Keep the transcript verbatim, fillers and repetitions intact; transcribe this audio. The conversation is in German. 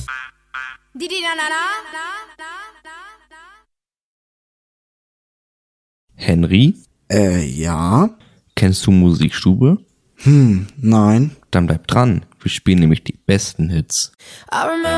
Henry? Äh, ja? Kennst du Musikstube? Hm, nein. Dann bleib dran. Wir spielen nämlich die besten Hits. I remember